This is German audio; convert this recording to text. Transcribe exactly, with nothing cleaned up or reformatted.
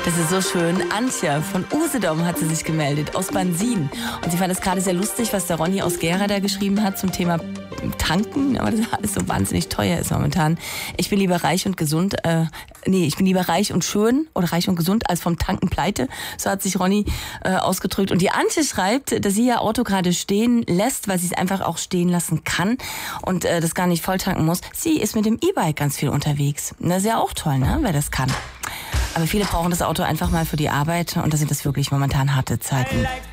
Das ist so schön. Antje von Usedom hat sie sich gemeldet, aus Bansin. Und sie fand es gerade sehr lustig, was der Ronny aus Gera da geschrieben hat zum Thema Tanken, aber das alles so wahnsinnig teuer ist momentan. Ich bin lieber reich und gesund, äh, nee, ich bin lieber reich und schön oder reich und gesund als vom Tanken pleite. So hat sich Ronny äh, ausgedrückt. Und die Antje schreibt, dass sie ihr Auto gerade stehen lässt, weil sie es einfach auch stehen lassen kann und äh, das gar nicht voll tanken muss. Sie ist mit dem E-Bike ganz viel unterwegs. Das ist ja auch toll, ne, wer das kann. Aber viele brauchen das Auto einfach mal für die Arbeit und da sind das wirklich momentan harte Zeiten.